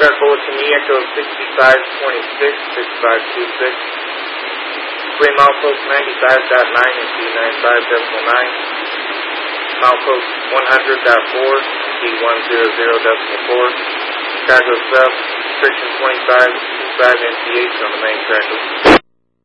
Start bulletin E Echo 6526, 6526. Sway milepost 95.9 and D95.9. Milepost 100.4, D100.4. Chicago South, restriction 25, 25 NCH on the main track.